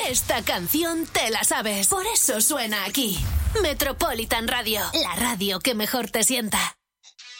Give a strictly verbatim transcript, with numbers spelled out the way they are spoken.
Esta canción te la sabes. Por eso suena aquí. Metropolitan Radio, la radio que mejor te sienta.